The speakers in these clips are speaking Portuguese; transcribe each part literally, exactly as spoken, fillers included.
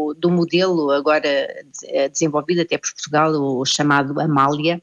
do, do modelo agora desenvolvido até por Portugal, o chamado Amália.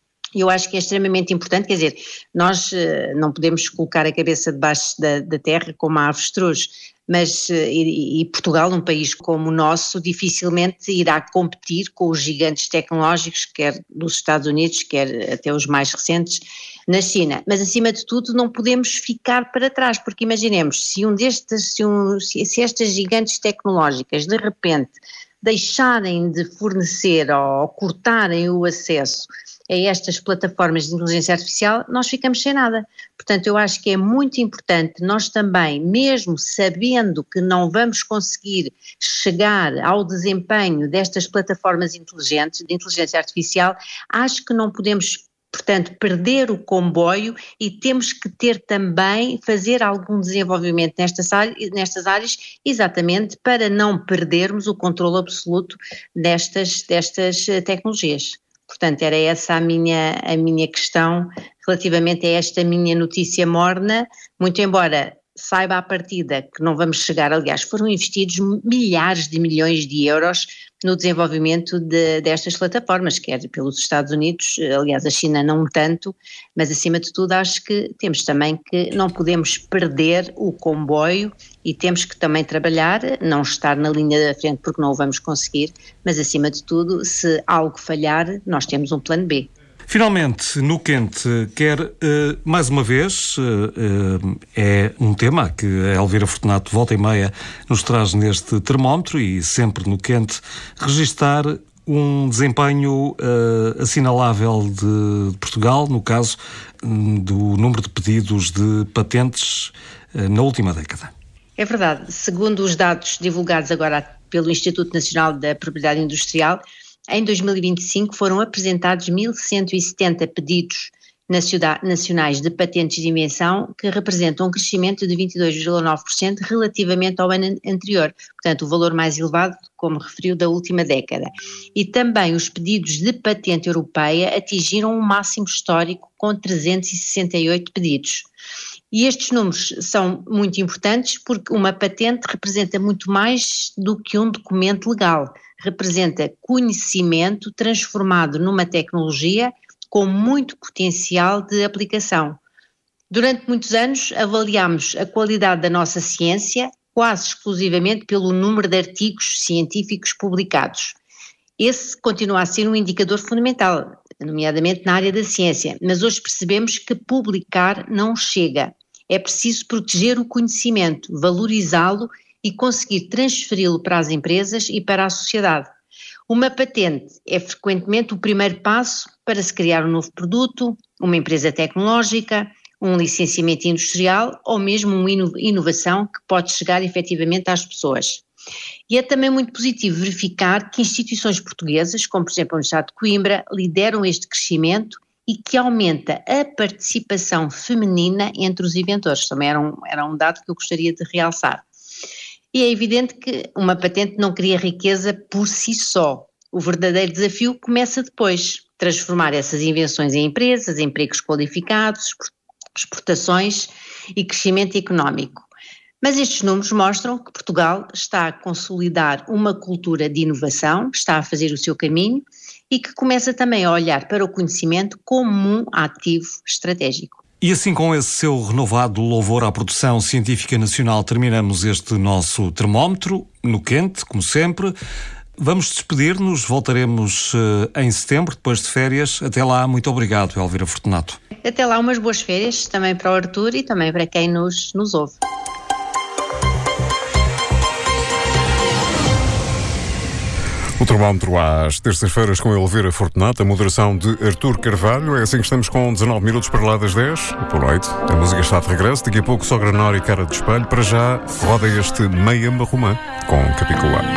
Eu acho que é extremamente importante, quer dizer, nós não podemos colocar a cabeça debaixo da, da terra como a avestruz, mas e, e Portugal, um país como o nosso, dificilmente irá competir com os gigantes tecnológicos, quer dos Estados Unidos, quer até os mais recentes, na China. Mas acima de tudo não podemos ficar para trás, porque imaginemos, se um destes, se, um, se estas gigantes tecnológicas de repente deixarem de fornecer ou cortarem o acesso a estas plataformas de inteligência artificial, nós ficamos sem nada. Portanto, eu acho que é muito importante nós também, mesmo sabendo que não vamos conseguir chegar ao desempenho destas plataformas inteligentes, de inteligência artificial, acho que não podemos, portanto, perder o comboio e temos que ter também, fazer algum desenvolvimento nestas áreas, nestas áreas exatamente para não perdermos o controle absoluto destas, destas tecnologias. Portanto, era essa a minha, a minha questão relativamente a esta minha notícia morna, muito embora saiba à partida que não vamos chegar, aliás, foram investidos milhares de milhões de euros no desenvolvimento de, destas plataformas, quer pelos Estados Unidos, aliás a China não tanto, mas acima de tudo acho que temos também que não podemos perder o comboio e temos que também trabalhar, não estar na linha da frente porque não o vamos conseguir, mas acima de tudo, se algo falhar, nós temos um plano B. Finalmente, no quente, quer, uh, mais uma vez, uh, uh, é um tema que a Elvira Fortunato volta e meia nos traz neste termómetro e sempre no quente, registar um desempenho uh, assinalável de Portugal, no caso um, do número de pedidos de patentes uh, na última década. É verdade. Segundo os dados divulgados agora pelo Instituto Nacional da Propriedade Industrial, em dois mil e vinte e cinco foram apresentados mil cento e setenta pedidos nacionais de patentes de invenção, que representam um crescimento de vinte e dois vírgula nove por cento relativamente ao ano anterior, portanto o valor mais elevado, como referiu, da última década. E também os pedidos de patente europeia atingiram um máximo histórico com trezentos e sessenta e oito pedidos. E estes números são muito importantes porque uma patente representa muito mais do que um documento legal. Representa conhecimento transformado numa tecnologia com muito potencial de aplicação. Durante muitos anos avaliámos a qualidade da nossa ciência quase exclusivamente pelo número de artigos científicos publicados. Esse continua a ser um indicador fundamental, nomeadamente na área da ciência, mas hoje percebemos que publicar não chega. É preciso proteger o conhecimento, valorizá-lo e conseguir transferi-lo para as empresas e para a sociedade. Uma patente é frequentemente o primeiro passo para se criar um novo produto, uma empresa tecnológica, um licenciamento industrial ou mesmo uma inovação que pode chegar efetivamente às pessoas. E é também muito positivo verificar que instituições portuguesas, como por exemplo a Universidade de Coimbra, lideram este crescimento e que aumenta a participação feminina entre os inventores. Também era um, era um dado que eu gostaria de realçar. E é evidente que uma patente não cria riqueza por si só. O verdadeiro desafio começa depois, transformar essas invenções em empresas, empregos qualificados, exportações e crescimento económico. Mas estes números mostram que Portugal está a consolidar uma cultura de inovação, está a fazer o seu caminho e que começa também a olhar para o conhecimento como um ativo estratégico. E assim, com esse seu renovado louvor à produção científica nacional, terminamos este nosso termómetro, no quente, como sempre. Vamos despedir-nos, voltaremos uh, em setembro, depois de férias. Até lá, muito obrigado, Elvira Fortunato. Até lá, umas boas férias, também para o Arthur e também para quem nos, nos ouve. O termómetro às terças-feiras com Elvira Fortunato, a moderação de Arthur Carvalho. É assim que estamos com dezanove minutos para lá das dez. Boa noite. A música está de regresso. Daqui a pouco Sogra Nora e Cara de Espelho. Para já, roda este Meia Marromã com Capicua.